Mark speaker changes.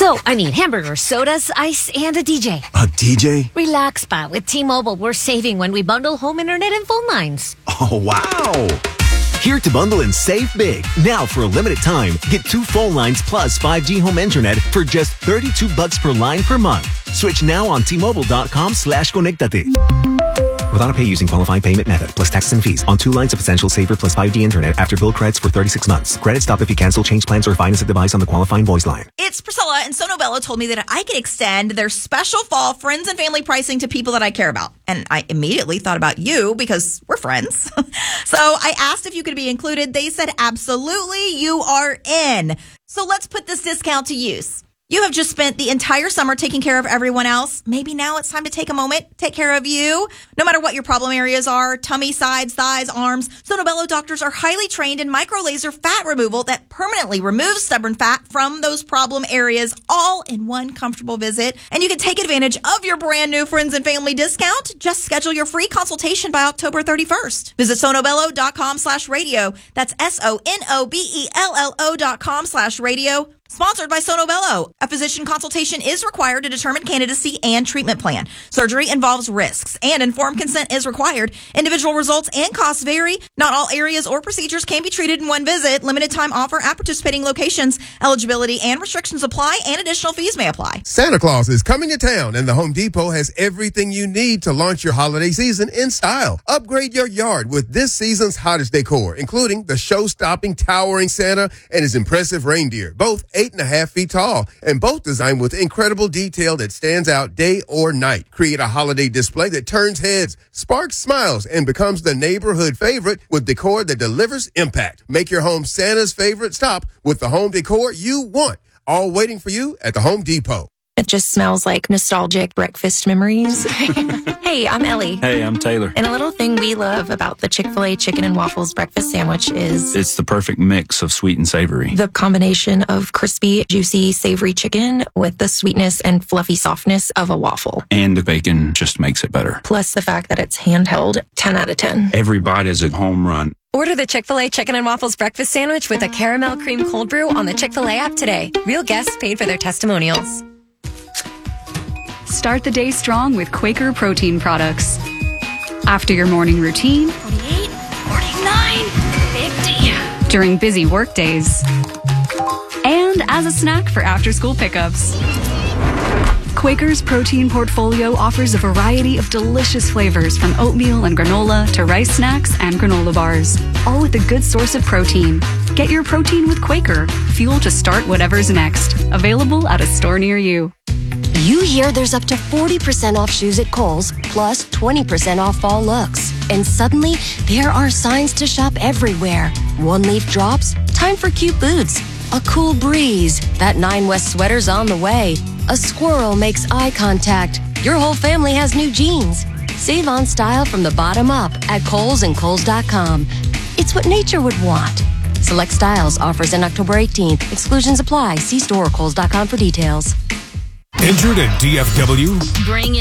Speaker 1: Hamburgers, sodas, ice, and a DJ.
Speaker 2: A DJ?
Speaker 1: Relax, Pa. With T-Mobile, we're saving when we bundle home internet and phone lines.
Speaker 2: Oh, wow. Here to bundle and save big. Now for a limited time, get 2 phone lines plus 5G home internet for just $32 per line per month. Switch now on T-Mobile.com/conectate. With auto pay using qualifying payment method, plus taxes and fees on 2 lines of Essential Saver plus 5G internet after bill credits for 36 months. Credit stop if you cancel, change plans, or finance a device on the qualifying voice line.
Speaker 3: It's Priscilla, and Sonobello told me that I could extend their special fall friends and family pricing to people that I care about. And I immediately thought about you because we're friends. So I asked if you could be included. They said, absolutely, you are in. So let's put this discount to use. You have just spent the entire summer taking care of everyone else. Maybe now it's time to take a moment, take care of you. No matter what your problem areas are, tummy, sides, thighs, arms, Sonobello doctors are highly trained in micro-laser fat removal that permanently removes stubborn fat from those problem areas, all in one comfortable visit. And you can take advantage of your brand new friends and family discount. Just schedule your free consultation by October 31st. Visit sonobello.com/radio. That's SONOBELLO.com/radio. Sponsored by Sonobello. A physician consultation is required to determine candidacy and treatment plan. Surgery involves risks, and informed consent is required. Individual results and costs vary. Not all areas or procedures can be treated in one visit. Limited time offer at participating locations. Eligibility and restrictions apply, and additional fees may apply.
Speaker 4: Santa Claus is coming to town, and the Home Depot has everything you need to launch your holiday season in style. Upgrade your yard with this season's hottest decor, including the show-stopping towering Santa and his impressive reindeer, both 8.5 feet tall, and both designed with incredible detail that stands out day or night. Create a holiday display that turns heads, sparks smiles, and becomes the neighborhood favorite with decor that delivers impact. Make your home Santa's favorite stop with the home decor you want, all waiting for you at the Home Depot.
Speaker 5: It just smells like nostalgic breakfast memories. Hey, I'm Ellie.
Speaker 6: Hey, I'm Taylor.
Speaker 5: And a little thing we love about the Chick-fil-A chicken and waffles breakfast sandwich is...
Speaker 6: it's the perfect mix of sweet and savory.
Speaker 5: the combination of crispy, juicy, savory chicken with the sweetness and fluffy softness of a waffle.
Speaker 6: And the bacon just makes it better.
Speaker 5: Plus the fact that it's handheld, 10 out of 10.
Speaker 6: Every bite is a home run.
Speaker 7: Order the Chick-fil-A Chicken and Waffles Breakfast Sandwich with a caramel cream cold brew on the Chick-fil-A app today. Real guests paid for their testimonials.
Speaker 8: Start the day strong with Quaker protein products. After your morning routine,
Speaker 7: 48, 49, 50.
Speaker 8: during busy work days, and as a snack for after-school pickups. Quaker's protein portfolio offers a variety of delicious flavors from oatmeal and granola to rice snacks and granola bars, all with a good source of protein. Get your protein with Quaker, fuel to start whatever's next. Available at a store near you.
Speaker 9: You hear there's up to 40% off shoes at Kohl's, plus 20% off fall looks. And suddenly, there are signs to shop everywhere. One leaf drops, time for cute boots. A cool breeze, that 9 West sweater's on the way. A squirrel makes eye contact. Your whole family has new jeans. Save on style from the bottom up at Kohl's and Kohl's.com. It's what nature would want. Select styles, offers in October 18th. Exclusions apply. See store or Kohl's.com for details.
Speaker 10: Injured at DFW?
Speaker 1: Bring